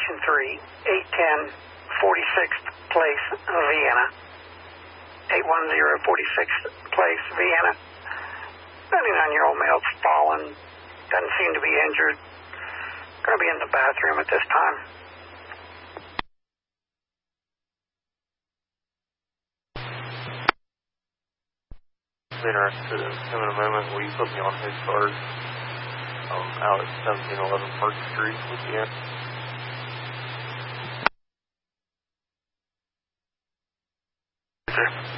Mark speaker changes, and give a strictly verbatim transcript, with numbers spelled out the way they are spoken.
Speaker 1: Station three, eight ten forty-sixth Place, Vienna. eight one zero forty-sixth Place, Vienna. ninety-nine-year-old male's fallen. Doesn't seem to be injured. Going to be in the bathroom at this time.
Speaker 2: Interested in him in a moment. Will you put me on his card? Um, out at seventeen eleven Park Street, Louisiana.
Speaker 1: Sir.